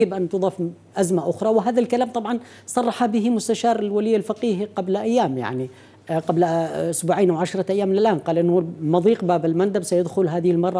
يجب أن تضاف أزمة أخرى. وهذا الكلام طبعا صرح به مستشار الولي الفقيه قبل أيام، يعني قبل أسبوعين أو 10 أيام من الآن، قال أنه مضيق باب المندب سيدخل هذه المرة